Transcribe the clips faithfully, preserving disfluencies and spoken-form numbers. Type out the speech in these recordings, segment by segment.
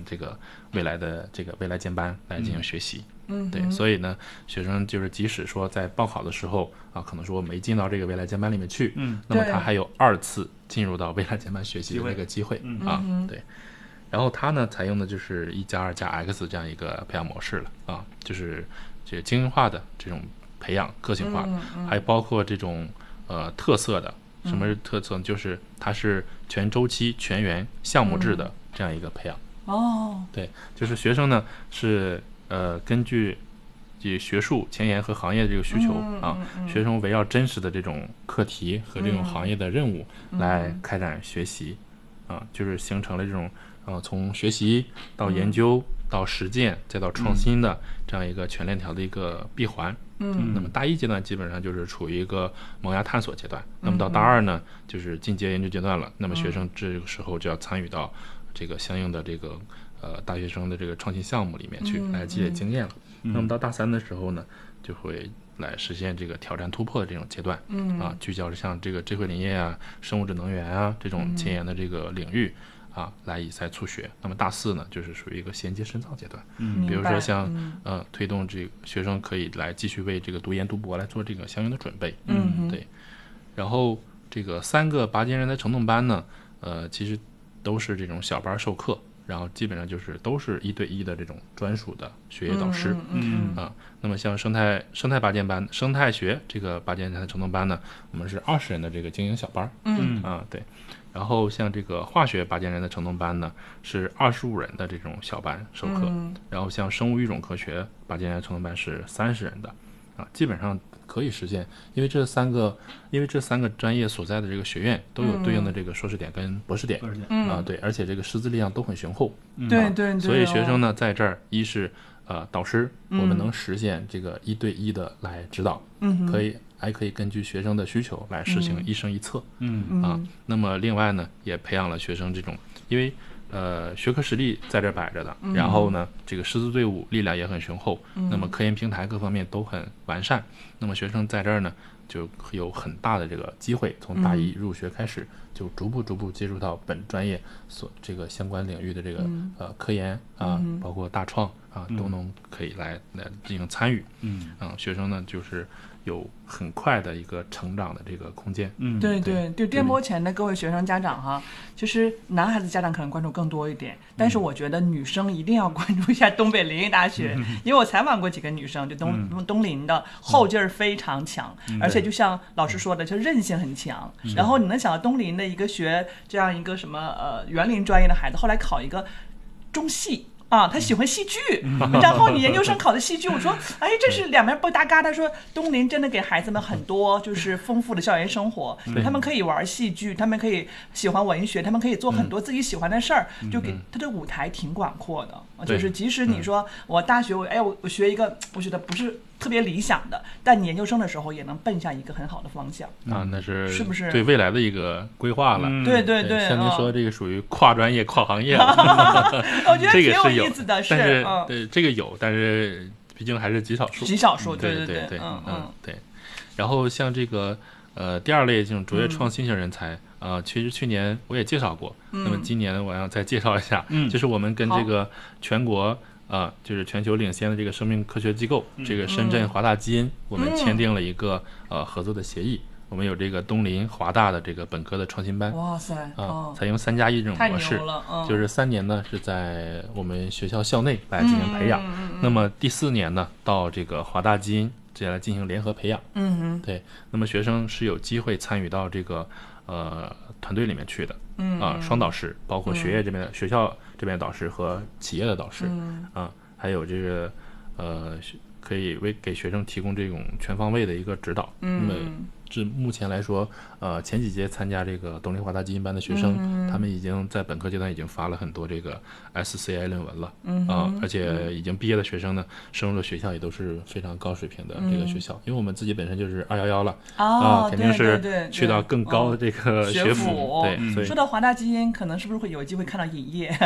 这个未来的这个未来建班来进行学习。 嗯， 对，所以呢，学生就是即使说在报考的时候啊，可能说没进到这个未来建班里面去， 嗯， 那么他还有二次进入到未来建班学习的那个机会啊，对。然后它呢，采用的就是一加二加 X 这样一个培养模式了啊，就是这精英化的这种培养，个性化， 嗯嗯、 还包括这种呃特色的。什么是特色呢？就是它是全周期、全员、项目制的这样一个培养。 嗯、哦， 对，就是学生呢是呃根据这学术、前沿和行业的这个需求、 嗯、 啊、 嗯， 学生围绕真实的这种课题和这种行业的任务来开展学习， 嗯、 啊，就是形成了这种呃从学习到研究、嗯、到实践再到创新的这样一个全链条的一个闭环。 嗯， 那么大一阶段基本上就是处于一个萌芽探索阶段，那么到大二呢，就是进阶研究阶段了。那么学生这个时候就要参与到这个相应的这个呃大学生的这个创新项目里面去，来积累经验了。 嗯、 那么到大三的时候呢，就会来实现这个挑战突破的这种阶段。 嗯啊，聚焦像这个智慧林业啊、生物质能源啊这种前沿的这个领域。啊，来以赛促学。那么大四呢，就是属于一个衔接深造阶段。 嗯， 比如说像、 嗯、 呃推动这个学生可以来继续为这个读研读博来做这个相应的准备。 嗯， 对。然后这个三个拔尖人才承动班呢，呃，其实都是这种小班授课，然后基本上就是都是一对一的这种专属的学业导师。 嗯啊，那么像生态生态拔尖班、生态学这个拔尖人才承动班呢，我们是二十人的这个精英小班。 嗯啊，对。然后像这个化学拔尖人的承动班呢，是二十五人的这种小班授课。 嗯、 然后像生物育种科学拔尖人承动班是三十人的，啊，基本上可以实现，因为这三个，因为这三个专业所在的这个学院都有对应的这个硕士点跟博士点。 嗯、 啊，对，而且这个师资力量都很雄厚。 嗯、对对对。 所以学生呢，在这儿一是呃导师，我们能实现这个一对一的来指导， 嗯， 可以。还可以根据学生的需求来实行一生一策。 嗯啊，那么另外呢，也培养了学生这种，因为呃学科实力在这摆着的， 嗯、 然后呢，这个师资队伍力量也很雄厚， 嗯、 那么科研平台各方面都很完善，那么学生在这儿呢，就有很大的这个机会，从大一入学开始，嗯、就逐步逐步接触到本专业所这个相关领域的这个、 嗯、 呃科研啊， 嗯、 包括大创啊，都能可以来来进行参与。 嗯啊，学生呢就是有很快的一个成长的这个空间。 嗯， 对对对，电波前的各位学生家长哈，其实男孩子家长可能关注更多一点，但是我觉得女生一定要关注一下东北林业大学， 嗯、 因为我采访过几个女生，就东、嗯、东林的后劲儿非常强， 嗯、 而且就像老师说的，就韧性很强。 嗯、 然后你能想到东林的一个学这样一个什么呃园林专业的孩子，后来考一个中戏。啊，他喜欢戏剧， 嗯、 然后你研究生考的戏剧，我说，哎，这是两边不搭嘎。他说，东林真的给孩子们很多就是丰富的校园生活，他们可以玩戏剧，他们可以喜欢文学，他们可以做很多自己喜欢的事儿， 嗯、 就给他的舞台挺广阔的。嗯、就是即使你说我大学我哎我我学一个我觉得不是特别理想的，但你研究生的时候也能奔向一个很好的方向啊，那是是不是对未来的一个规划了？ 嗯、 对对对， 像您说这个属于跨专业、跨行业了， 我觉得挺有有意思的， 但是嗯、 对这个有，但是毕竟还是极少数， 极少数， 对对对对， 嗯嗯对。然后像这个呃第二类这种卓越创新型人才，嗯、呃，其实去年我也介绍过， 嗯、 那么今年我要再介绍一下， 嗯， 就是我们跟这个全国。啊，就是全球领先的这个生命科学机构， 嗯、 这个深圳华大基因，嗯、我们签订了一个、嗯、呃合作的协议。我们有这个东林华大的这个本科的创新班， 哇塞， 啊， 哦、 采用三加一这种模式， 嗯、 就是三年呢是在我们学校校内来进行培养， 嗯、 那么第四年呢到这个华大基因这来进行联合培养。 嗯哼， 对，那么学生是有机会参与到这个呃团队里面去的， 嗯啊，双导师，包括学业这边的、嗯、学校这边的导师和企业的导师， 嗯啊。还有这个，呃，可以为给学生提供这种全方位的一个指导。 嗯， 那么至目前来说，呃，前几届参加这个东林华大基因班的学生， 嗯、 他们已经在本科阶段已经发了很多这个 S C I 论文了。 嗯啊、呃，而且已经毕业的学生呢，升入了学校也都是非常高水平的这个学校。嗯、因为我们自己本身就是二幺幺了，啊、 哦呃，肯定是去到对对对更高的这个哦、 学府。 对，嗯、所以说到华大基因，可能是不是会有机会看到影业？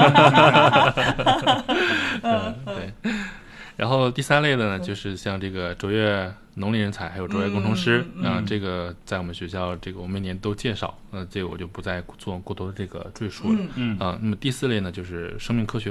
嗯，对。然后第三类的呢，就是像这个卓越农林人才，还有卓越工程师啊、 嗯嗯呃，这个在我们学校，这个我们每年都介绍，那、呃、这个我就不再做过多的这个赘述了。 嗯啊、呃，那么第四类呢，就是生命科学